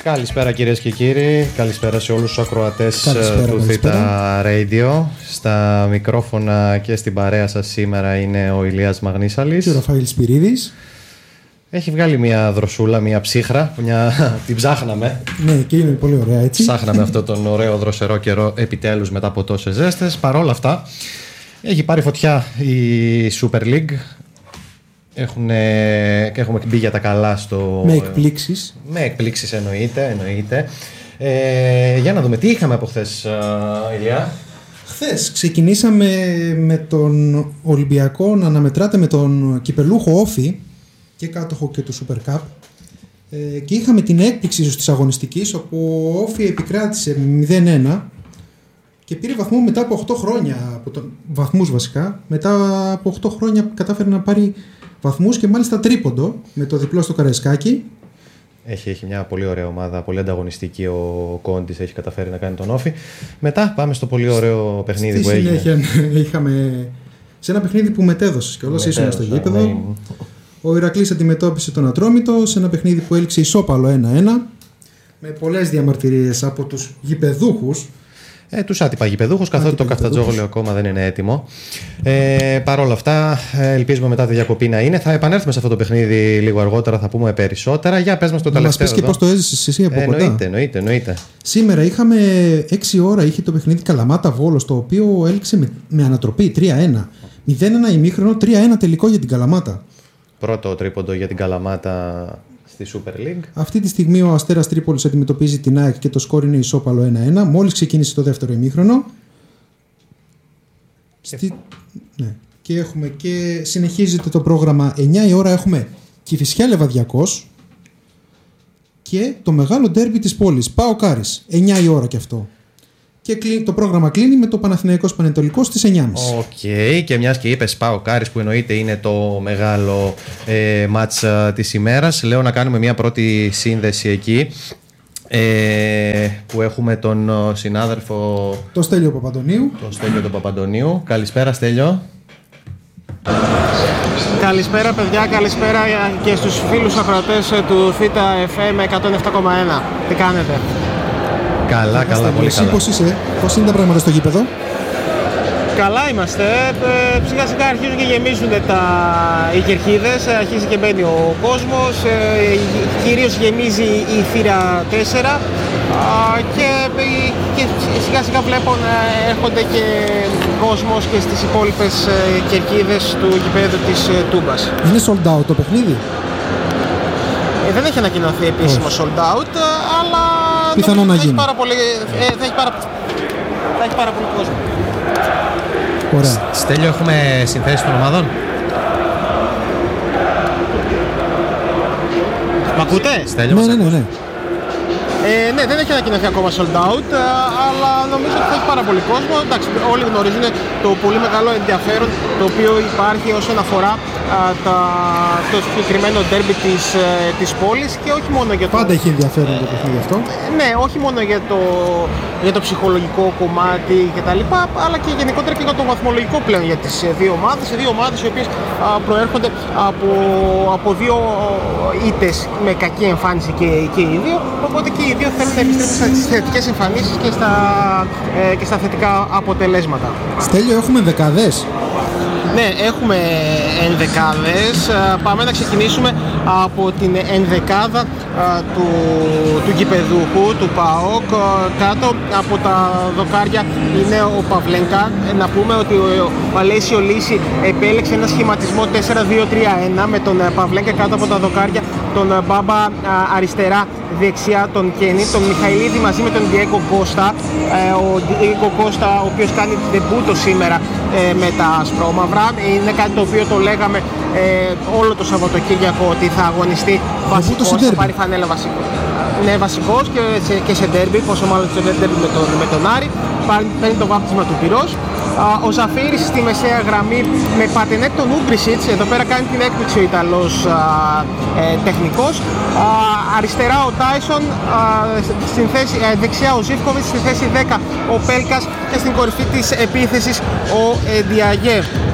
Καλησπέρα κυρίες και κύριοι, καλησπέρα σε όλους τους ακροατές του Theta Radio. Στα μικρόφωνα και στην παρέα σας σήμερα είναι ο Ηλίας Μαγνήσαλης και ο Ραφαήλ Σπυρίδης. Έχει βγάλει μια δροσούλα, μια ψύχρα, την ψάχναμε. Ναι, και είναι πολύ ωραία έτσι. Ψάχναμε αυτό τον ωραίο δροσερό καιρό επιτέλους μετά από τόσες ζέστες. Παρ' όλα αυτά έχει πάρει φωτιά η Super League. Έχουμε μπει για τα καλά στο... Με εκπλήξεις. Με εκπλήξεις εννοείται. Για να δούμε τι είχαμε από χθες, Ηλιά. Χθες ξεκινήσαμε με τον Ολυμπιακό να αναμετράτε με τον κυπελούχο Όφη και κάτοχο και του Super Cup, και είχαμε την έκπληξη της αγωνιστικής όπου ο Όφη επικράτησε 0-1 και πήρε βαθμό μετά από 8 χρόνια, βαθμούς βασικά, μετά από 8 χρόνια κατάφερε να πάρει βαθμούς και μάλιστα τρίποντο με το διπλό στο Καραϊσκάκι. Έχει μια πολύ ωραία ομάδα, πολύ ανταγωνιστική. Ο Κόντις έχει καταφέρει να κάνει τον Όφη. Μετά πάμε στο πολύ ωραίο παιχνίδι που έγινε. Στη συνέχεια είχαμε σε ένα παιχνίδι που μετέδωσες και όλος ήσουν στο γήπεδο. Ναι. Ο Ηρακλής αντιμετώπισε τον Ατρόμητο σε ένα παιχνίδι που έληξε ισόπαλο 1-1 με πολλές διαμαρτυρίες από τους γηπεδούχους. Τους άτυπα γηπεδούχους, καθότι το Καφτατζόγλιο ακόμα δεν είναι έτοιμο. Παρ' όλα αυτά, ελπίζουμε μετά τη διακοπή να είναι. Θα επανέλθουμε σε αυτό το παιχνίδι λίγο αργότερα, θα πούμε περισσότερα. Για πες μας το τελευταίο. Μας πεις και πώς το έζησες εσύ από κοντά. Εννοείται. Σήμερα είχαμε 6 ώρα, είχε το παιχνίδι Καλαμάτα Βόλος, το οποίο έληξε με ανατροπή 3-1. 0-1 ημίχρονο, 3-1 τελικό για την Καλαμάτα. Πρώτο τρίποντο για την Καλαμάτα στη Super League. Αυτή τη στιγμή ο Αστέρας Τρίπολης αντιμετωπίζει την ΑΕΚ και το σκόρ είναι ισόπαλο 1-1. Μόλις ξεκίνησε το δεύτερο ημίχρονο. Ναι. Και συνεχίζεται το πρόγραμμα. 9 η ώρα έχουμε Κηφισιά Λεβαδιακός και το μεγάλο ντέρμπι της πόλης, ΠΑΟΚ Άρης. 9 η ώρα και αυτό. Και το πρόγραμμα κλείνει με το Παναθηναϊκός Πανετολικός στις 9.30. Οκ, και μιας και είπες ΠΑΟΚ Άρης, που εννοείται είναι το μεγάλο μάτς της ημέρας, λέω να κάνουμε μια πρώτη σύνδεση εκεί, που έχουμε τον συνάδελφο το Στέλιο Παπαντονίου. Τον Παπαντονίου. Καλησπέρα Στέλιο. Καλησπέρα παιδιά, καλησπέρα και στους φίλους ακροατές του Theta FM 107,1. Τι κάνετε? Καλά, πολύ καλά. Πώς είσαι, πώς είναι τα πράγματα στο γήπεδο? Καλά είμαστε. Σιγά σιγά αρχίζουν και γεμίζουν οι κερκίδες, αρχίζει και μπαίνει ο κόσμος, κυρίως γεμίζει η θύρα 4 και σιγά σιγά βλέπω να έρχονται και κόσμος και στις υπόλοιπες κερκίδες του γηπέδου της Τούμπας. Είναι sold out το παιχνίδι? Δεν έχει ανακοινωθεί επίσημο sold out, αλλά πιθανό να γίνει. Θα έχει πάρα πολύ κόσμο. Ωραία. Στέλιο, έχουμε συνθέσεις των ομάδων? Μ' ακούτε? Στέλιο, ναι. Ναι, δεν έχει ανακοινωθεί ακόμα sold out, αλλά νομίζω ότι θα έχει πάρα πολύ κόσμο. Εντάξει, όλοι γνωρίζουν το πολύ μεγάλο ενδιαφέρον το οποίο υπάρχει όσον αφορά το συγκεκριμένο ντέρμπι της πόλης και όχι μόνο για το... Πάντα έχει ενδιαφέρον το παιχνίδι αυτό. Ναι, όχι μόνο για το ψυχολογικό κομμάτι και τα λοιπά, αλλά και γενικότερα και για το βαθμολογικό πλέον για τις δύο ομάδες. Οι δύο ομάδες οι οποίες προέρχονται από δύο ήττες με κακή εμφάνιση και οι δύο, οπότε και οι δύο θέλουν να επιστρέψουν στις θετικές εμφανίσεις και στα θετικά αποτελέσματα. Στέλιο, έχουμε δεκάδες. Ναι, έχουμε ενδεκάδες. Πάμε να ξεκινήσουμε από την ενδεκάδα του γηπεδούχου, του ΠΑΟΚ. Κάτω από τα δοκάρια είναι ο Παυλένκα. Να πούμε ότι ο Αλέσιο Λύση επέλεξε ένα σχηματισμό 4-2-3-1 με τον Παυλένκα κάτω από τα δοκάρια, τον Μπάμπα αριστερά, δεξιά τον Κένι, τον Μιχαηλίδη μαζί με τον Διέγκο Κώστα. Ο Διέγκο Κώστα, ο οποίος κάνει ντεμπούτο σήμερα με τα ασπρόμαυρα. Είναι κάτι το οποίο το λέγαμε όλο το Σαββατοκύριακο ότι θα αγωνιστεί βασικός, θα πάρει φανέλα βασικό. Ναι, βασικός και σε ντέρμπι, πόσο μάλλον σε ντέρμπι με τον Άρη. Παίρνει το βάπτισμα του πυρός. Ο Ζαφίρης στη μεσαία γραμμή με πατενέτ τον Ούμπρισιτς. Εδώ πέρα κάνει την έκπληξη ο Ιταλός τεχνικός. Αριστερά ο Τάισον, στην θέση, δεξιά ο Ζίβκοβιτς, στη θέση 10 ο Πέλκας και στην κορυφή της επίθεσης ο Διαγέ.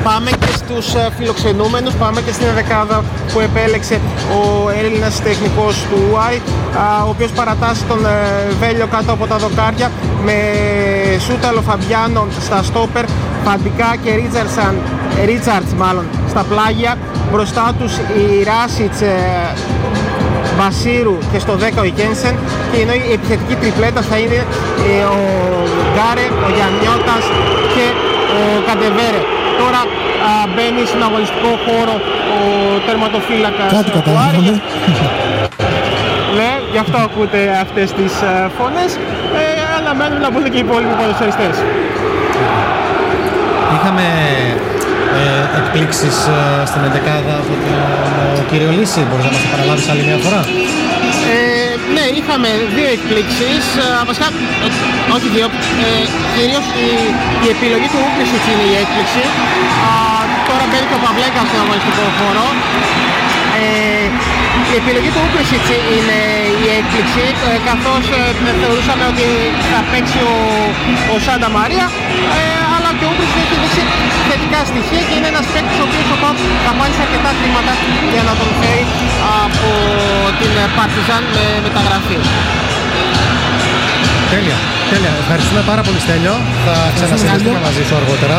Πάμε και στους φιλοξενούμενους, πάμε και στην δεκάδα που επέλεξε ο Έλληνας τεχνικός του Άρη, ο οποίος παρατάσσει τον Βέλιο κάτω από τα δοκάρια με Σούταλο Φαμπιάνο στα στόπερ, Φαντικά και Ρίτσαρτς στα πλάγια. Μπροστά τους η Ράσιτς, Μπασίρου και στο 10 ο Γένσεν, και ενώ η επιθετική τριπλέτα θα είναι ο Γκάρε, ο Γιαννιώτας και ο Καντεβέρε. Τώρα μπαίνει στον αγωνιστικό χώρο ο τερματοφύλακας του Άρη. Ναι, γι' αυτό ακούτε αυτές τις φωνές. Αναμένουμε να μπουν και οι υπόλοιποι ποδοσφαιριστές. Είχαμε εκπλήξεις στην εντεκάδα από τον κύριο Λύση. Μπορείς να μας το παραλάβεις άλλη μια φορά? Ναι, είχαμε δύο εκπλήξεις. Βασικά, όχι δύο. Κυρίως η επιλογή του Ούκρησιτς είναι η έκπληξη. Τώρα μπαίνει και ο Παυλέκας στον αγωνιστικό χώρο. Η επιλογή του Ούκρησιτς είναι η έκπληξη, καθώς θεωρούσαμε ότι θα παίξει ο Σάντα Μαρία, αλλά και ο Ούκρησιτς έχει δείξει θετικά στοιχεία και είναι ένας παίκτης ο οποίος θα πάρει σε αρκετά χρήματα για να τον φέρει από την Παρτιζάν με μεταγραφή. Τέλεια, τέλεια. Ευχαριστούμε πάρα πολύ, Στέλιο. Θα ξανασυναντηθούμε μαζί σου αργότερα.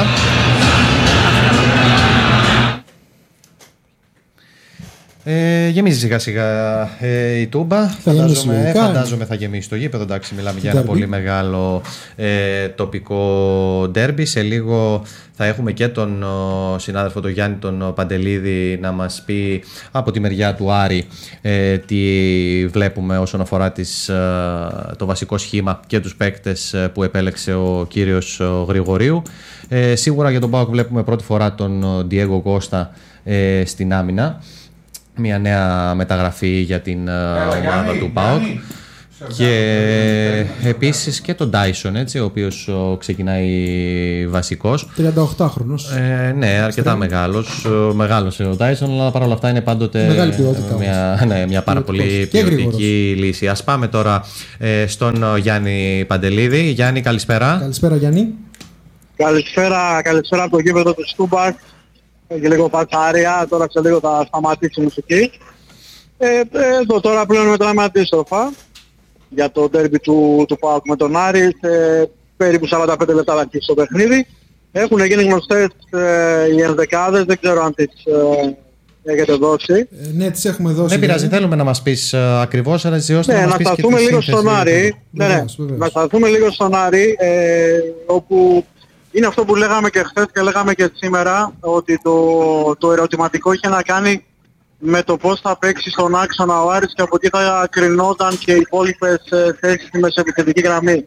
Γεμίζει σιγά σιγά η Τούμπα. Φαντάζομαι θα γεμίσει το γήπεδο. Εντάξει, μιλάμε για ένα πολύ μεγάλο τοπικό ντέρμπι. Σε λίγο θα έχουμε και τον συνάδελφο τον Γιάννη τον Παντελίδη να μας πει από τη μεριά του Άρη τι βλέπουμε όσον αφορά το βασικό σχήμα και τους παίκτες που επέλεξε ο κύριος Γρηγορίου. Σίγουρα για τον ΠΑΟΚ βλέπουμε πρώτη φορά τον Ντιέγκο Κώστα στην άμυνα. Μια νέα μεταγραφή για την ομάδα του ΠΑΟΚ. Και επίσης και τον Τάισον, έτσι, ο οποίος ξεκινάει βασικός. 38χρονος. Ναι, αρκετά μεγάλος ο Τάισον, αλλά παρόλα αυτά είναι πάντοτε μια πάρα πολύ ποιοτική λύση. Ας πάμε τώρα στον Γιάννη Παντελίδη. Γιάννη, καλησπέρα. Καλησπέρα, Γιάννη. Καλησπέρα από το γήπεδο του Στούμπακ. Και λίγο πατσάρια, τώρα σε λίγο θα σταματήσει η μουσική. Εδώ τώρα πλέον μετράμε αντίστροφα για το ντέρμπι του ΠΑΟΚ με τον Άρη. Σε περίπου 45 λεπτά θα αρχίσει το παιχνίδι. Έχουν γίνει γνωστές οι ενδεκάδες, δεν ξέρω αν τις έχετε δώσει. Ναι, τις έχουμε δώσει. Δεν πειράζει, θέλουμε να μας πεις ακριβώς, αλλά ώστε να μας πεις και τη σύνθεση. Να σταθούμε λίγο στον Άρη, όπου είναι αυτό που λέγαμε και χθες και λέγαμε και σήμερα, ότι το ερωτηματικό είχε να κάνει με το πώς θα παίξει στον άξονα ο Άρης και από εκεί θα κρινόταν και οι υπόλοιπες θέσεις στη μεσοεπιθετική γραμμή.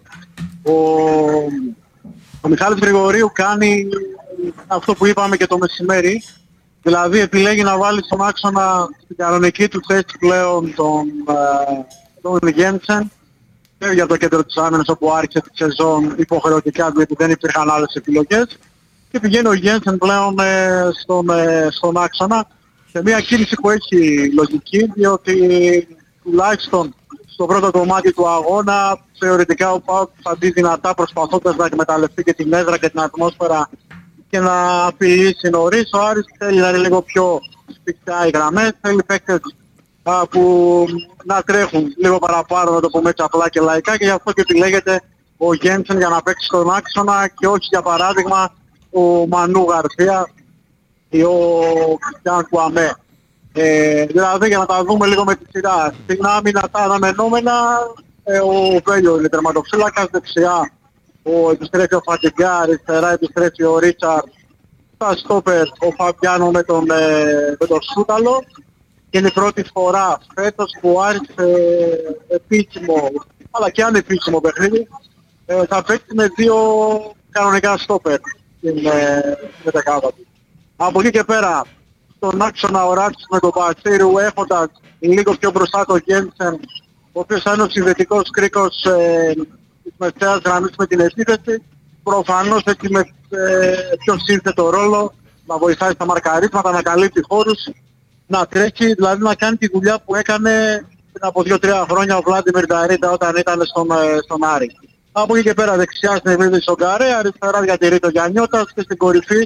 Ο Μιχάλης Γρηγορίου κάνει αυτό που είπαμε και το μεσημέρι, δηλαδή επιλέγει να βάλει στον άξονα στην κανονική του θέση πλέον τον Γένσεν, για το κέντρο της άμυνας όπου άρχισε τη σεζόν υποχρεωτικά, διότι δεν υπήρχαν άλλες επιλογές, και πηγαίνει ο Γένσεν πλέον στον άξονα σε μια κίνηση που έχει λογική, διότι τουλάχιστον στο πρώτο κομμάτι του αγώνα θεωρητικά ο ΠΑΟΚ θα μπει δυνατά προσπαθώντας να εκμεταλλευτεί και την έδρα και την ατμόσφαιρα και να απειλήσει νωρίς. Ο Άρης θέλει να είναι λίγο πιο σφιχτά οι γραμμές, θέλει παίκτες που να τρέχουν λίγο παραπάνω, να το πούμε έτσι απλά και λαϊκά, και γι' αυτό και επιλέγεται ο Γένσεν για να παίξει στον άξονα και όχι για παράδειγμα ο Μανού Γαρσία ή ο Κριστιαν Κουαμέ. Δηλαδή για να τα δούμε λίγο με τη σειρά. Στην άμυνα τα αναμενόμενα, ο Βέλιο είναι τερματοφύλακας, δεξιά επιστρέφει ο Φαντικά, αριστερά επιστρέφει ο Ρίτσαρτ, στα στόπερ ο Φαμπιάνο με τον Σούταλο. Και είναι η πρώτη φορά φέτος που άρχισε επίσημο, αλλά και ανεπίσημο παιχνίδι, θα παίξει με δύο κανονικά στόπερ στην δεκάδα του. Από εκεί και πέρα, στον άξονα ο Ράτσις με τον Μπασίρου, έχοντας λίγο πιο μπροστά το Γένσεν, ο οποίος θα είναι ο συνδετικός κρίκος της μεσαίας γραμμής με την επίθεση, προφανώς έχει με πιο σύνθετο ρόλο, να βοηθάει στα μαρκαρίσματα, να καλύπτει χώρους, να τρέχει, δηλαδή να κάνει τη δουλειά που έκανε πριν από 2-3 χρόνια ο Βλάντιμιρ Νταρίτα όταν ήταν στον Άρη. Από εκεί και πέρα δεξιά στην επίθεση ο Γκάρε, αριστερά διατηρεί το Γιαννιώτας και στην κορυφή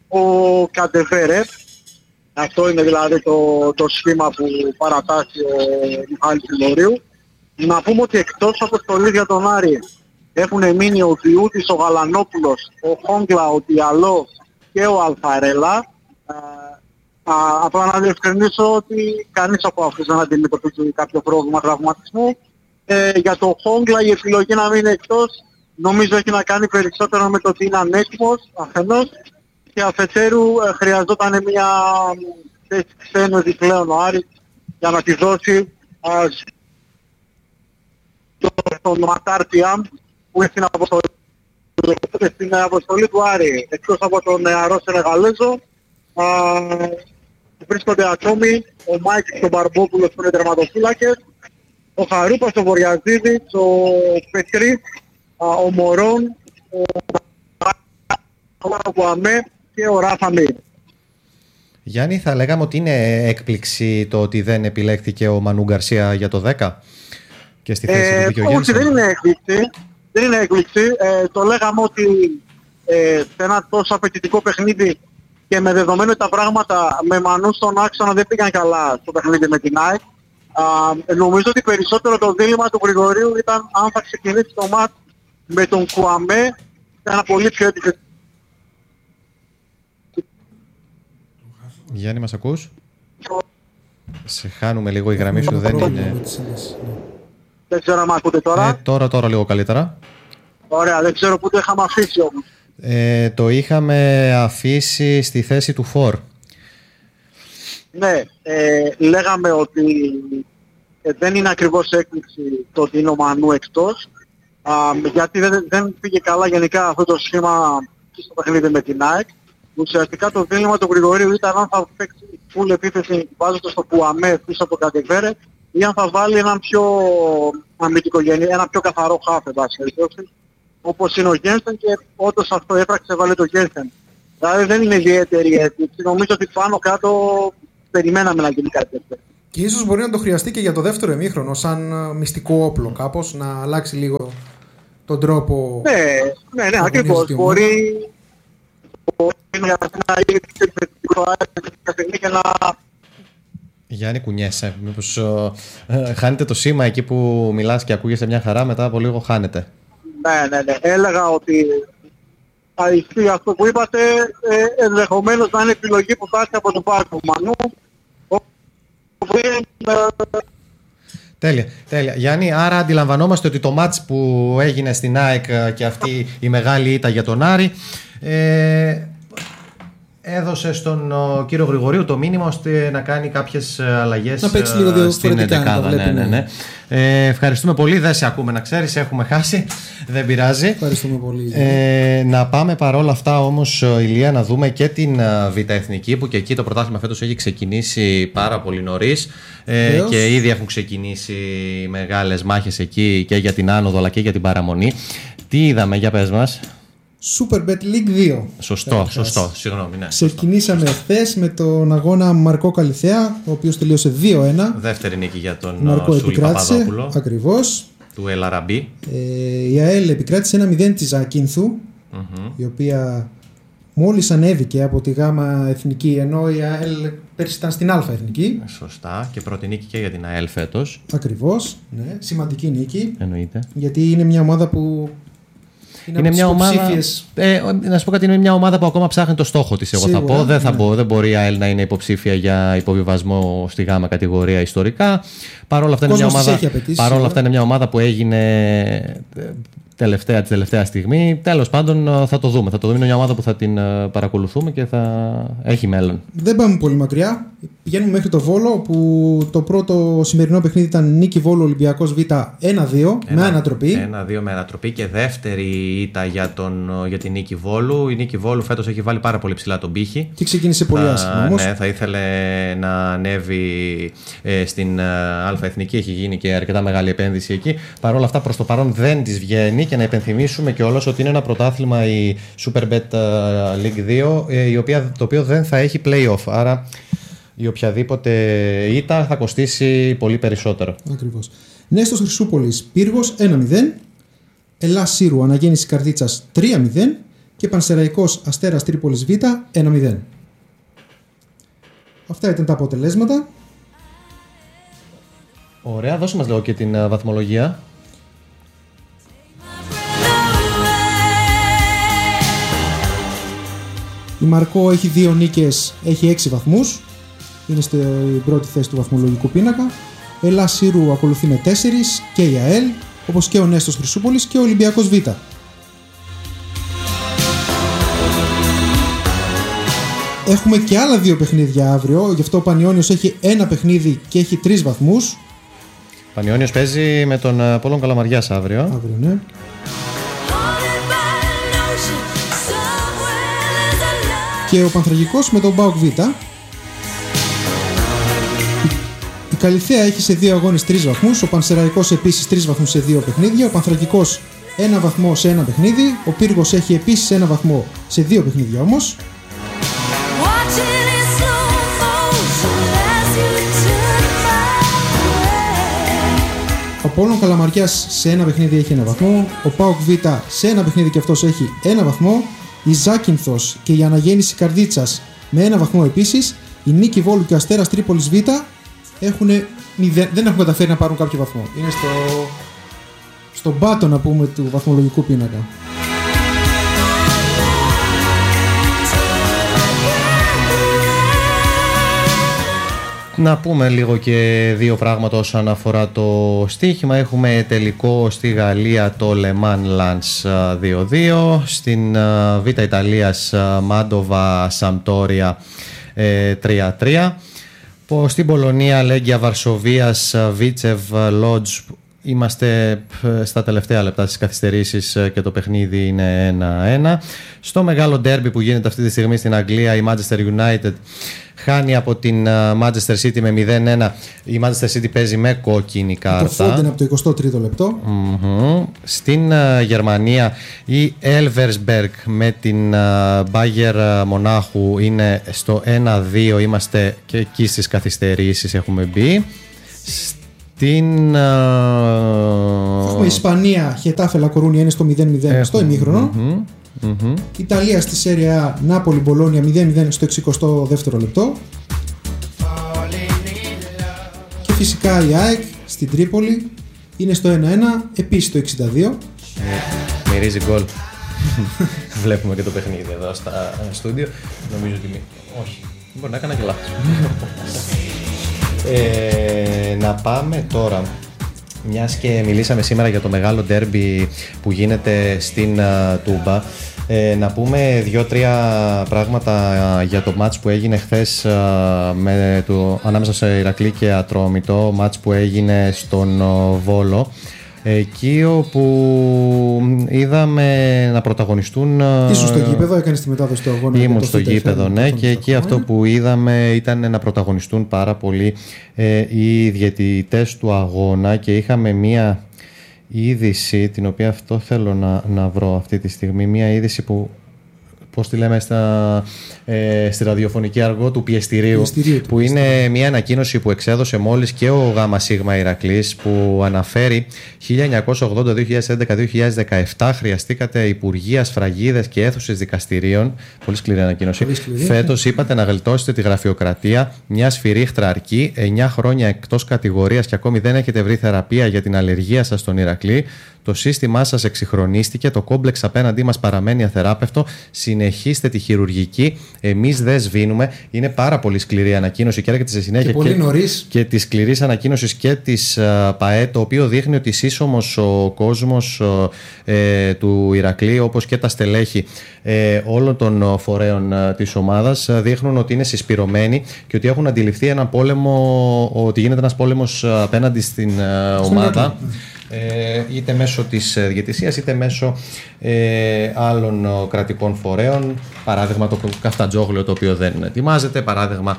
ο Καντεβέρεφ. Αυτό είναι δηλαδή το σχήμα που παρατάσσει ο Μιχάλης Γρηγορίου. Να πούμε ότι εκτός αποστολής για τον Άρη έχουν μείνει ο Διούτης, ο Γαλανόπουλος, ο Χόγκλα, ο Διαλό και ο Αλφαρέλα. Απλά να διευκρινίσω ότι κανείς από αυτούς δεν αντιμετωπίζει κάποιο πρόβλημα τραυματισμού. Για το Χόγκλα η επιλογή να μείνει εκτός νομίζω έχει να κάνει περισσότερο με το ότι είναι ανέτοιμος αφενός και αφετέρου χρειαζόταν μια θέση ξένου επιπλέον ο Άρης για να τη δώσει στον Ματάρτια που είναι στην αποστολή του Άρη. Εκτός από τον νεαρό Σενεγαλέζο βρίσκονται ακόμη ο Μάικης ο Μπαρμπόπουλος που είναι τερματοφύλακες, ο Χαρούπας, ο Βοριαζίδης, ο Πετρής, ο Μωρόν, ο Κουαμέ και ο Ράφα Μίρ. Γιάννη, θα λέγαμε ότι είναι έκπληξη το ότι δεν επιλέχθηκε ο Μανού Γκαρσία για το 10 και στη θέση του Δικαιογέννη. Όχι, δεν είναι έκπληξη. Δεν είναι έκπληξη. Το λέγαμε ότι σε ένα τόσο απαιτητικό παιχνίδι και με δεδομένο τα πράγματα με Μανού στον άξονα δεν πήγαν καλά στο παιχνίδι με την ΑΕΚ. Νομίζω ότι περισσότερο το δίλημμα του Γρηγορίου ήταν αν θα ξεκινήσει το μάτς με τον Κουαμέ σε ένα πολύ πιο επιθετικό. Γιάννη, μας ακούς? Σε χάνουμε λίγο, η γραμμή σου δεν είναι... Δεν ξέρω αν ακούτε τώρα. Τώρα λίγο καλύτερα. Ωραία, δεν ξέρω πού το είχαμε αφήσει όμως. Το είχαμε αφήσει στη θέση του Φορ. Ναι, λέγαμε ότι δεν είναι ακριβώς έκπληξη το ότι είναι ο Μανού εκτός, γιατί δεν πήγε καλά γενικά αυτό το σχήμα στο παιχνίδι με την ΑΕΚ. Ουσιαστικά το δίλημμα του Γρηγορίου ήταν αν θα παίξει full επίθεση βάζοντας το Κουαμέ πίσω από το Καντεβέρε ή αν θα βάλει έναν πιο αμυντικογενή, ένα πιο καθαρό χάφ, όπως είναι ο Γένσεν, και όντως αυτό έπραξε, βάλε το Γένσεν. Δηλαδή δεν είναι ιδιαίτερη έκπληξη. Νομίζω ότι πάνω κάτω περιμέναμε να γίνει κάτι τέτοιο. Και ίσως μπορεί να το χρειαστεί και για το δεύτερο ημίχρονο, σαν μυστικό όπλο κάπως, να αλλάξει λίγο τον τρόπο. Ναι, ακριβώς. Μπορεί να και να... Γιάννη, κουνιέσαι. Μήπως χάνετε το σήμα εκεί που μιλάς και ακούγεσαι μια χαρά, μετά από λίγο χάνετε. Ναι. Έλεγα ότι θα ισχύει αυτό που είπατε, ενδεχομένως να είναι επιλογή που θα έρθει από τον Πάρκο Μανού. Τέλεια. Γιάννη, άρα αντιλαμβανόμαστε ότι το μάτς που έγινε στην ΑΕΚ και αυτή η μεγάλη ήττα για τον Άρη έδωσε στον κύριο Γρηγορίου το μήνυμα ώστε να κάνει κάποιες αλλαγές στην 11η. Ναι. Ευχαριστούμε πολύ. Δεν σε ακούμε, να ξέρεις, έχουμε χάσει. Δεν πειράζει. Ευχαριστούμε πολύ. Να πάμε παρόλα αυτά όμως, Ηλία, να δούμε και την Β' Εθνική, που και εκεί το πρωτάθλημα φέτος έχει ξεκινήσει πάρα πολύ νωρίς και ήδη έχουν ξεκινήσει μεγάλες μάχες εκεί και για την άνοδο αλλά και για την παραμονή. Τι είδαμε, για πες μας. Superbet League 2. Σωστό, συγγνώμη. Ναι, ξεκινήσαμε χθες με τον αγώνα Μαρκό Καλιθέα, ο οποίος τελείωσε 2-1. Δεύτερη νίκη για τον Μαρκό Σούλη Παπαδόπουλο. Ακριβώς. Του Ελαραμπή. Η ΑΕΛ επικράτησε 1-0 της Ακίνθου, η οποία μόλις ανέβηκε από τη Γάμα Εθνική, ενώ η ΑΕΛ πέρσι ήταν στην Α Εθνική. Σωστά, και πρώτη νίκη και για την ΑΕΛ φέτος. Ακριβώς, ναι, σημαντική νίκη. Εννοείται. Γιατί είναι μια ομάδα που... Είναι μια ομάδα, να σου πω κάτι, είναι μια ομάδα που ακόμα ψάχνει το στόχο της, εγώ σίγουρα, θα πω. Δεν μπορεί η ΑΕΛ να είναι υποψήφια για υποβιβασμό στη γάμα κατηγορία ιστορικά. Παρ' όλα αυτά είναι μια ομάδα που έγινε τελευταία στιγμή. Τέλος πάντων θα το δούμε. Είναι μια ομάδα που θα την παρακολουθούμε και θα έχει μέλλον. Δεν πάμε πολύ μακριά. Πηγαίνουμε μέχρι το Βόλο, που το πρώτο σημερινό παιχνίδι ήταν νίκη Βόλο Ολυμπιακός Β 1-2 με ανατροπή. 1-2 με ανατροπή και δεύτερη ήττα για την νίκη Βόλου. Η νίκη Βόλου φέτος έχει βάλει πάρα πολύ ψηλά τον πύχη. Και ξεκίνησε πολύ άσχημα όμως. Ναι, θα ήθελε να ανέβει στην Α Εθνική. Έχει γίνει και αρκετά μεγάλη επένδυση εκεί. Παρ' όλα αυτά προς το παρόν δεν της βγαίνει. Και να υπενθυμίσουμε κιόλας ότι είναι ένα πρωτάθλημα η Superbet League 2, το οποίο δεν θα έχει play-off. Άρα η οποιαδήποτε ήττα θα κοστίσει πολύ περισσότερο. Ακριβώς. Νέστος Χρυσούπολης Πύργος 1-0. Ελλάς Σύρου Αναγέννηση Καρδίτσας 3-0. και Πανσεραϊκός Αστέρας Τρίπολης Β 1-0. Αυτά ήταν τα αποτελέσματα. Ωραία, δώσε μας λίγο και την βαθμολογία. Η Μαρκό έχει 2 νίκες, έχει 6 βαθμούς. Είναι στην πρώτη θέση του βαθμολογικού πίνακα. Ελλάς Σύρου ακολουθεί με 4 και η ΑΕΛ, όπως και ο Νέστος Χρυσούπολης και ο Ολυμπιακός Β. Έχουμε και άλλα 2 παιχνίδια αύριο, γι' αυτό ο Πανιώνιος έχει 1 παιχνίδι και έχει 3 βαθμούς. Ο Πανιώνιος παίζει με τον Απόλλων Καλαμαριάς αύριο. Αύριο, ναι. Και ο Πανθραγικός με τον ΠΑΟΚ Β. Η Καλιθέα έχει σε 2 αγώνες 3 βαθμούς. Ο Πανσεραϊκός επίσης 3 βαθμούς σε 2 παιχνίδια. Ο Πανθραγικός 1 βαθμό σε 1 παιχνίδι. Ο Πύργος έχει επίσης 1 βαθμό σε 2 παιχνίδια όμως. Ο Απόλλων Καλαμαριάς σε 1 παιχνίδι έχει 1 βαθμό. Ο ΠΑΟΚ Β σε 1 παιχνίδι και αυτός έχει 1 βαθμό. Η Ζάκυνθος και η Αναγέννηση Καρδίτσας με 1 βαθμό επίσης. Η Νίκη Βόλου και ο Αστέρας Τρίπολης Β δεν έχουν καταφέρει να πάρουν κάποιο βαθμό. Είναι στον πάτο, να πούμε, του βαθμολογικού πίνακα. Να πούμε λίγο και 2 πράγματα όσον αφορά το στοίχημα. Έχουμε τελικό στη Γαλλία το Le Mans Lens 2-2. Στην Β' Ιταλίας Μάντοβα Σαμπτόρια 3-3. Στην Πολωνία Λέγκια Βαρσοβίας Βίτσεβ Λότζ. Είμαστε στα τελευταία λεπτά στις καθυστερήσεις και το παιχνίδι είναι 1-1. Στο μεγάλο ντέρμπι που γίνεται αυτή τη στιγμή στην Αγγλία, η Manchester United χάνει από την Manchester City με 0-1. Η Manchester City παίζει με κόκκινη κάρτα. Το Foden από το 23ο λεπτό. Στην Γερμανία η Elversberg με την Bayern Μονάχου είναι στο 1-2. Είμαστε και εκεί στις καθυστερήσεις, έχουμε μπει. Έχουμε Ισπανία, Χετάφε Λακορούνια είναι στο 0-0 στο ημίχρονο. Ιταλία στη Serie A, Νάπολη Μπολόνια 0-0 στο 62ο λεπτό. Και φυσικά η ΑΕΚ στην Τρίπολη είναι στο 1-1 επίσης το 62. Μυρίζει γκολ. Βλέπουμε και το παιχνίδι εδώ στα στούντιο. Νομίζω ότι όχι, μπορεί να έκανα και λάθος. Να πάμε τώρα, μιας και μιλήσαμε σήμερα για το μεγάλο ντέρμπι που γίνεται στην Τούμπα, να πούμε 2-3 πράγματα για το μάτς που έγινε χθες ανάμεσα σε Ηρακλή και Ατρόμητο, μάτς που έγινε στον Βόλο. Εκεί όπου είδαμε να πρωταγωνιστούν. Ήσουν στο γήπεδο, έκανες τη μετάδοση του αγώνα. Ήμουν στο γήπεδο, ναι, και εκεί αυτό που είδαμε ήταν να πρωταγωνιστούν πάρα πολύ οι διαιτητές του αγώνα και είχαμε μία είδηση, την οποία αυτό θέλω να βρω αυτή τη στιγμή, μία είδηση που, πώς τη λέμε στη ραδιοφωνική αργό, του πιεστηρίου, που είναι μια ανακοίνωση που εξέδωσε μόλις και ο ΓΣ Ηρακλής, που αναφέρει 1980, 2011, 2017 χρειαστήκατε υπουργεία, σφραγίδες και αίθουσες δικαστηρίων, πολύ σκληρή ανακοίνωση. Φέτος είπατε να γλιτώσετε τη γραφειοκρατία, μια σφυρίχτρα αρκεί, 9 χρόνια εκτός κατηγορίας και ακόμη δεν έχετε βρει θεραπεία για την αλλεργία σας στον Ηρακλή. Το σύστημά σας εξυγχρονίστηκε, το κόμπλεξ απέναντί μας παραμένει αθεράπευτο. Συνεχίστε τη χειρουργική. Εμείς δεν σβήνουμε. Είναι πάρα πολύ σκληρή ανακοίνωση και έρχεται σε συνέχεια και τη σκληρή ανακοίνωση και της ΠΑΕ, το οποίο δείχνει ότι σύσσωμος ο κόσμος του Ηρακλή, όπως και τα στελέχη όλων των φορέων της ομάδας, δείχνουν ότι είναι συσπηρωμένοι και ότι έχουν αντιληφθεί έναν πόλεμο, ότι γίνεται ένας πόλεμος απέναντι στην ομάδα. Είτε μέσω της διαιτησίας είτε μέσω άλλων κρατικών φορέων, παράδειγμα το Καφτατζόγλιο, το οποίο δεν ετοιμάζεται, παράδειγμα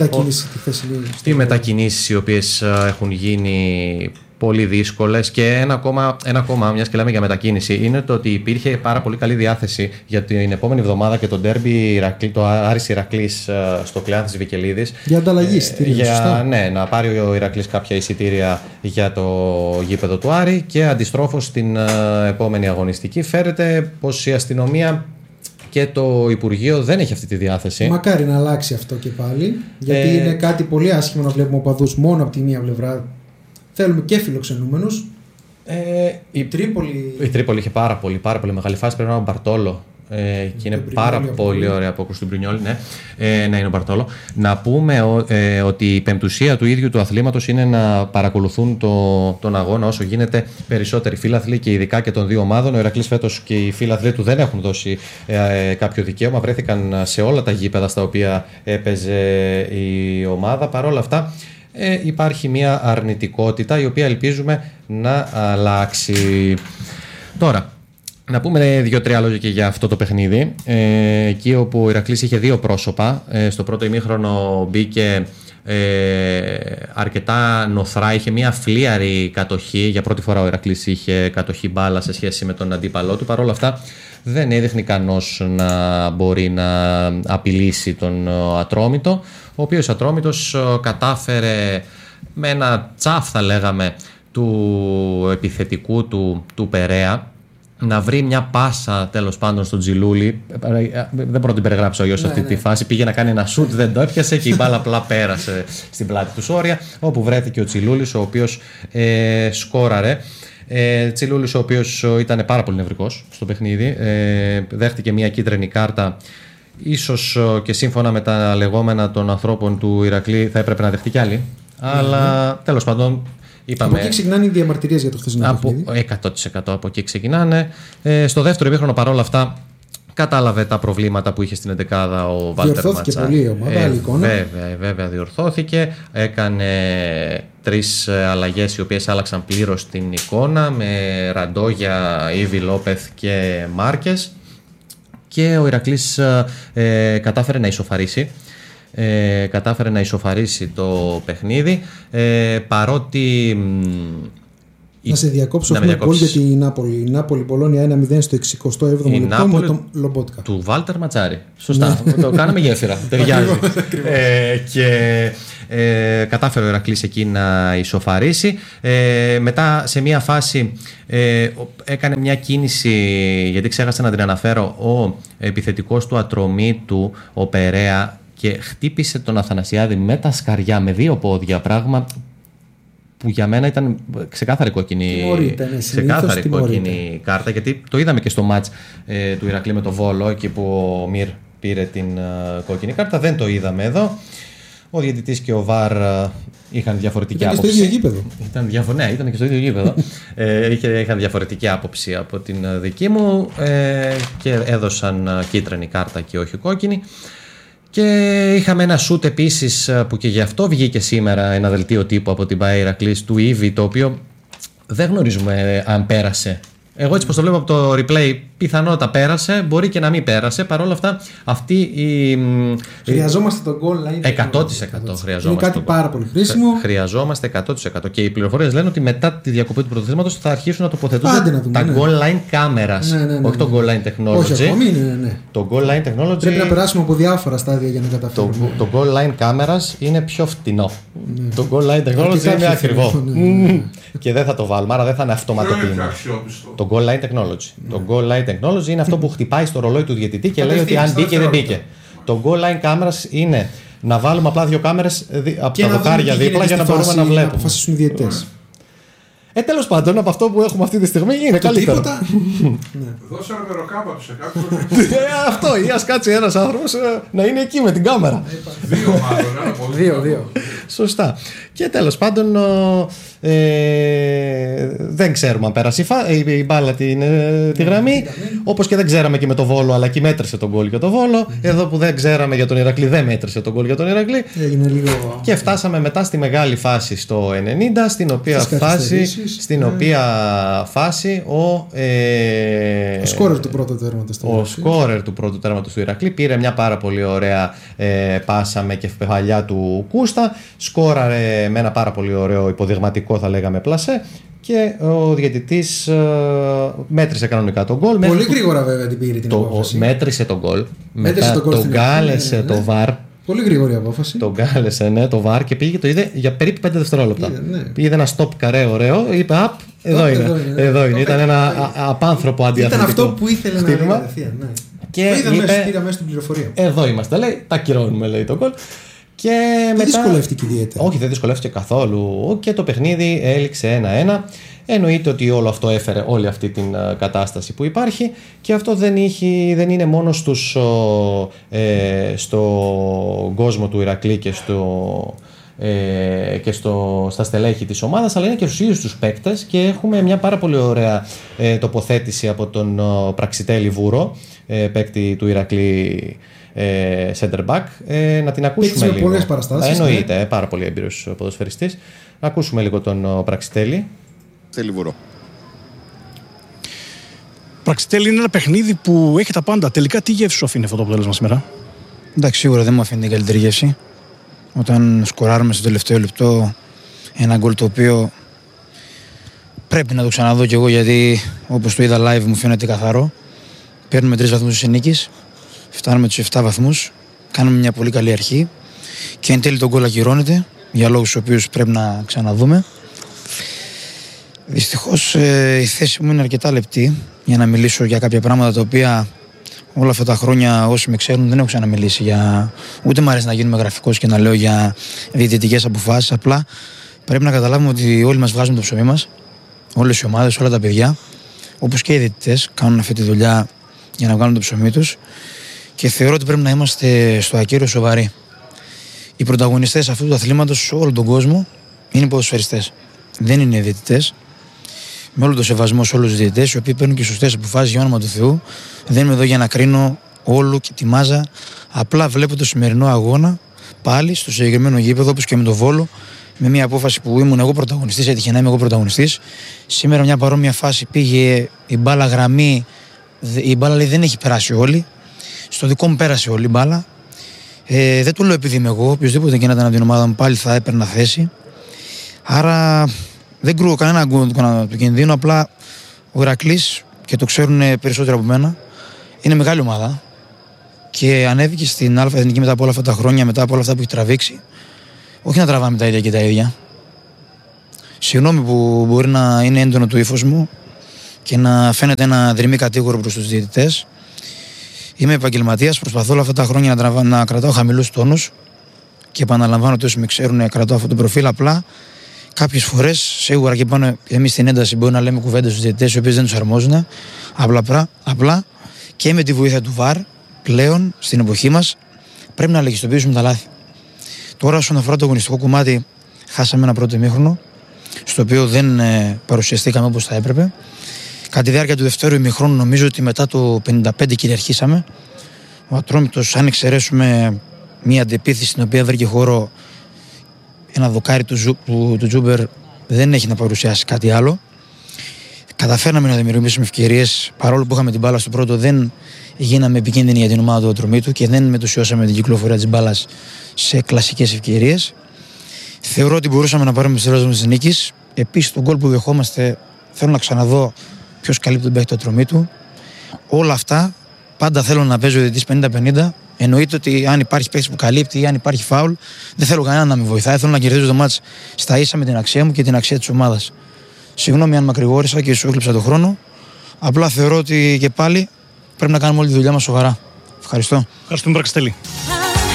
οι μετακινήσεις οι οποίες έχουν γίνει πολύ δύσκολες. Και ένα ακόμα, μιας και λέμε για μετακίνηση, είναι το ότι υπήρχε πάρα πολύ καλή διάθεση για την επόμενη εβδομάδα και το ντέρμπι το Άρης Ηρακλής στο Κλεάνθης Βικελίδης. Για ανταλλαγή εισιτήρια. Ναι, να πάρει ο Ηρακλής κάποια εισιτήρια για το γήπεδο του Άρη και αντιστρόφως στην επόμενη αγωνιστική φέρεται πως η αστυνομία και το Υπουργείο δεν έχει αυτή τη διάθεση. Μακάρι να αλλάξει αυτό και πάλι, γιατί είναι κάτι πολύ άσχημο να βλέπουμε οπαδούς μόνο από τη μία πλευρά. Θέλουμε και φιλοξενούμενους. Η Τρίπολη είχε πάρα πολύ μεγάλη φάση. Πρέπει να είναι ο Μπαρτόλο. Και είναι πάρα πολύ ωραία απόκρουση του Μπρινιόλ. Ναι, να είναι ο Μπαρτόλο. Να πούμε ότι η πεμπτουσία του ίδιου του αθλήματος είναι να παρακολουθούν τον αγώνα όσο γίνεται περισσότεροι φίλαθλοι και ειδικά και των δύο ομάδων. Ο Ηρακλής φέτος και οι φίλαθλοι του δεν έχουν δώσει κάποιο δικαίωμα. Βρέθηκαν σε όλα τα γήπεδα στα οποία έπαιζε η ομάδα. Παρ' όλα αυτά, υπάρχει μια αρνητικότητα η οποία ελπίζουμε να αλλάξει. Τώρα, να πούμε 2-3 λόγια και για αυτό το παιχνίδι. Εκεί όπου ο Ηρακλής είχε δύο πρόσωπα. Στο πρώτο ημίχρονο μπήκε αρκετά νοθρά, είχε μια φλίαρη κατοχή. Για πρώτη φορά ο Ηρακλής είχε κατοχή μπάλα σε σχέση με τον αντίπαλό του. Παρ' όλα αυτά δεν έδειχνε ικανός να μπορεί να απειλήσει τον Ατρόμητο, ο οποίος Ατρόμητος κατάφερε με ένα τσαφ, θα λέγαμε, του επιθετικού του Περέα να βρει μια πάσα τέλος πάντων στον Τζιλούλη. Δεν μπορώ να την περιγράψω αλλιώς αυτή τη φάση. Πήγε να κάνει ένα σουτ, δεν το έπιασε και η μπάλα απλά πέρασε στην πλάτη του Σόρια, όπου βρέθηκε ο Τσιλούλης, ο οποίος σκόραρε. Τσιλούλης, ο οποίος ήταν πάρα πολύ νευρικός στο παιχνίδι. Δέχτηκε μια κίτρινη κάρτα. Ίσως και σύμφωνα με τα λεγόμενα των ανθρώπων του Ηρακλή θα έπρεπε να δεχτεί κι άλλη. Αλλά τέλος πάντων. Από εκεί ξεκινάνε οι διαμαρτυρίες για το χθεσινό παιχνίδι. 100% από εκεί ξεκινάνε. Στο δεύτερο ημίχρονο παρόλα αυτά κατάλαβε τα προβλήματα που είχε στην εντεκάδα ο Βάλτερ Ματσάρη. Διορθώθηκε πολύ η ομάδα, βέβαια διορθώθηκε. Έκανε 3 αλλαγές οι οποίες άλλαξαν πλήρως την εικόνα, με Ραντόγια, Ήβι Λόπεθ και Μάρκες, και ο Ηρακλής κατάφερε να ισοφαρίσει το παιχνίδι, παρότι. Να σε διακόψω, έχουμε γκολ για την Νάπολη. Η Νάπολη Μπολόνια 1-0 στο 67ο λεπτό με τον Λομπότκα. Του Βάλτερ Ματσάρη. Σωστά. Το κάναμε γέφυρα. Ταιριάζει. Και κατάφερε ο Ηρακλής εκεί να ισοφαρίσει. Μετά σε μια φάση έκανε μια κίνηση, γιατί ξέχασα να την αναφέρω, ο επιθετικός του Ατρομήτου, ο Περέα, και χτύπησε τον Αθανασιάδη με τα σκαριά, με 2 πόδια, πράγμα που για μένα ήταν ξεκάθαρη κόκκινη κάρτα, γιατί το είδαμε και στο μάτς του Ηρακλή με το Βόλο, εκεί που ο Μυρ πήρε την κόκκινη κάρτα. Δεν το είδαμε εδώ. Ο διαιτητής και ο ΒΑΡ είχαν διαφορετική άποψη. Ήταν και στο ίδιο γήπεδο. Ναι, ήταν και στο ίδιο γήπεδο. Είχαν διαφορετική άποψη από την δική μου και έδωσαν κίτρινη κάρτα και όχι κόκκινη. Και είχαμε ένα σουτ επίσης που και γι' αυτό βγήκε σήμερα ένα δελτίο τύπου από την ΠΑΕ Ηρακλής του Ήβη, το οποίο δεν γνωρίζουμε αν πέρασε. Εγώ έτσι πως το βλέπω από το replay, πιθανότατα πέρασε, μπορεί και να μην πέρασε. Παρ' όλα αυτά, αυτή η. Χρειαζόμαστε τον goal line. 100% χρειαζόμαστε. Είναι κάτι πάρα πολύ χρήσιμο. Χρειαζόμαστε 100%. Και οι πληροφορίες λένε ότι μετά τη διακοπή του πρωταθλήματος θα αρχίσουν να τοποθετούν τα goal line cameras. Όχι το goal line technology. Όχι ακόμη, ναι. Το goal line technology. Πρέπει να περάσουμε από διάφορα στάδια για να καταφέρουμε. Το goal line cameras είναι πιο φτηνό. Το goal line technology είναι ακριβό. Και δεν θα το βάλουμε, άρα δεν θα είναι αυτοματοποιημένο. Το goal line technology. Το goal line technology είναι αυτό που χτυπάει στο ρολόι του διαιτητή και λέει ότι αν μπήκε δεν μπήκε. Το goal line cameras είναι να βάλουμε απλά 2 κάμερες από τα δοκάρια δίπλα για να μπορούμε να βλέπουμε. Να αποφασίσουν οι διαιτητές. Τέλος πάντων, από αυτό που έχουμε αυτή τη στιγμή είναι καλύτερο. Δώσαμε μεροκάματο σε κάποιον. Αυτό, ή ας κάτσει ένας άνθρωπος να είναι εκεί με την κάμερα. 2 μάλλον. 2. Σωστά. Και τέλος πάντων δεν ξέρουμε αν πέρασε η μπάλα τη γραμμή, όπως και δεν ξέραμε και με το Βόλο, αλλά εκεί μέτρησε τον γκολ για το Βόλο. Εδώ που δεν ξέραμε για τον Ηρακλή, δεν μέτρησε τον γκολ για τον Ηρακλή. Και φτάσαμε μετά στη μεγάλη φάση στο 90, στην οποία φάση ο σκόρερ του πρώτου τέρματος του Ηρακλή πήρε μια πάρα πολύ ωραία πάσα με κεφαλιά του Κούστα, σκόραρε με ένα πάρα πολύ ωραίο υποδειγματικό, θα λέγαμε, πλασέ, και ο διαιτητής μέτρησε κανονικά τον γκολ. Πολύ γρήγορα βέβαια την πήρε την απόφαση. Μέτρησε τον γκολ, μετά τον κάλεσε το VAR. Πολύ γρήγορη απόφαση. Τον κάλεσε το VAR και πήγε, το είδε για περίπου 5 δευτερόλεπτα. Πήγε ένα stop καρέ ωραίο, είπε εδώ είναι. Ήταν ένα απάνθρωπο αντιαθλητικό. Ήταν αυτό που ήθελε να δει. Και πήγα μέσα στην πληροφορία. Εδώ είμαστε, λέει, τα ακυρώνουμε, λέει το γκολ. Δεν δυσκολεύτηκε ιδιαίτερα. Όχι, δεν δυσκολεύτηκε καθόλου. Και το παιχνίδι έληξε 1-1. Εννοείται ότι όλο αυτό έφερε όλη αυτή την κατάσταση που υπάρχει, και αυτό δεν είναι μόνο στον κόσμο του Ηρακλή και στα στελέχη της ομάδας, αλλά είναι και στους ίδιους τους παίκτες, και έχουμε μια πάρα πολύ ωραία τοποθέτηση από τον Πραξιτέλη Βούρο, παίκτη του Ηρακλή, center back, να την ακούσουμε λίγο. Πολλές παραστάσεις. Εννοείται, πάρα πολύ έμπειρος ποδοσφαιριστής. Να ακούσουμε λίγο τον Πραξιτέλη. Πραξιτέλη, είναι ένα παιχνίδι που έχει τα πάντα. Τελικά τι γεύση σου αφήνει αυτό το αποτέλεσμα σήμερα? Εντάξει, σίγουρα δεν μου αφήνει την καλύτερη γεύση. Όταν σκοράρουμε στο τελευταίο λεπτό ένα γκολ το οποίο πρέπει να το ξαναδώ κι εγώ, γιατί όπως το είδα live μου φαίνεται καθαρό. Παίρνουμε 3 βαθμούς της νίκης, φτάνουμε τους 7 βαθμούς, κάνουμε μια πολύ καλή αρχή και εν τέλει το γκολ ακυρώνεται για λόγους τους οποίους πρέπει να ξαναδούμε. Δυστυχώς η θέση μου είναι αρκετά λεπτή για να μιλήσω για κάποια πράγματα τα οποία όλα αυτά τα χρόνια όσοι με ξέρουν δεν έχω ξαναμιλήσει ούτε μου αρέσει να γίνουμε γραφικός και να λέω για διαιτητικές αποφάσεις. Απλά πρέπει να καταλάβουμε ότι όλοι μας βγάζουμε το ψωμί μας, όλες οι ομάδες, όλα τα παιδιά, όπως και οι διαιτητές κάνουν αυτή τη δουλειά για να βγάλουν το ψωμί τους, και θεωρώ ότι πρέπει να είμαστε στο ακέραιο σοβαροί. Οι πρωταγωνιστές αυτού του αθλήματος σε όλο τον κόσμο είναι οι ποδοσφαιριστές, δεν είναι οι διαιτητές. Με όλο το σεβασμό σε όλους τους διαιτητές, οι οποίοι παίρνουν και σωστές αποφάσεις για όνομα του Θεού. Δεν είμαι εδώ για να κρίνω όλο και τη μάζα. Απλά βλέπω το σημερινό αγώνα πάλι στο συγκεκριμένο γήπεδο, όπως και με το Βόλο, με μια απόφαση που ήμουν εγώ πρωταγωνιστής, έτυχε να είμαι εγώ πρωταγωνιστής. Σήμερα μια παρόμοια φάση πήγε η μπάλα γραμμή, η μπάλα λέει δεν έχει περάσει όλη. Στο δικό μου πέρασε όλη η μπάλα. Δεν το λέω επειδή είμαι εγώ, οποιοδήποτε και να ήταν από την ομάδα μου πάλι θα έπαιρνα θέση. Άρα δεν κρούω κανένα του κινδύνου, απλά ο Ηρακλής, και το ξέρουν περισσότερο από μένα, είναι μεγάλη ομάδα και ανέβηκε στην Α' Εθνική μετά από όλα αυτά τα χρόνια, μετά από όλα αυτά που έχει τραβήξει. Όχι να τραβάμε τα ίδια και τα ίδια. Συγγνώμη που μπορεί να είναι έντονο το ύφος μου και να φαίνεται ένα δρυμή κατήγορο προς τους διαιτητές. Είμαι επαγγελματίας, προσπαθώ όλα αυτά τα χρόνια να κρατάω χαμηλούς τόνους και επαναλαμβάνω ότι όσοι με ξέρουν κρατάω αυτό το προφίλ. Απλά κάποιες φορές, σίγουρα και πάνω εμείς στην ένταση, μπορεί να λέμε κουβέντες στους διαιτητές οι οποίες δεν τους αρμόζουν. Απλά και με τη βοήθεια του ΒΑΡ πλέον στην εποχή μας πρέπει να ελεγχιστοποιήσουμε τα λάθη. Τώρα, όσον αφορά το αγωνιστικό κομμάτι, χάσαμε ένα πρώτο ημίχρονο, στο οποίο δεν παρουσιαστήκαμε όπως θα έπρεπε. Κατά τη διάρκεια του δεύτερου ημιχρόνου, νομίζω ότι μετά το 55 κυριαρχήσαμε. Ο Ατρόμητος, αν εξαιρέσουμε μια αντεπίθεση στην οποία βρήκε χώρο ένα δοκάρι του Τζούμπερ, δεν έχει να παρουσιάσει κάτι άλλο. Καταφέραμε να δημιουργήσουμε ευκαιρίες, παρόλο που είχαμε την μπάλα στο πρώτο, δεν γίναμε επικίνδυνοι για την ομάδα του Ατρομήτου και δεν μετουσιώσαμε την κυκλοφορία της μπάλας σε κλασικές ευκαιρίες. Θεωρώ ότι μπορούσαμε να πάρουμε τις 3 μας της νίκης. Επίσης, τον γκολ που δεχόμαστε, θέλω να ξαναδώ ποιος καλύπτει τον παίκτη του Ατρομήτου. Όλα αυτά πάντα θέλω να παίζω διαιτητής 50-50. Εννοείται ότι αν υπάρχει παίκτης που καλύπτει ή αν υπάρχει φάουλ, δεν θέλω κανένα να με βοηθάει. Θέλω να κερδίζω το μάτς στα ίσα με την αξία μου και την αξία της ομάδας. Συγγνώμη αν μακρηγόρησα και σου έκλειψα τον χρόνο. Απλά θεωρώ ότι και πάλι πρέπει να κάνουμε όλη τη δουλειά μας σοβαρά. Ευχαριστώ. Ευχαριστούμε, Πραξιτέλη.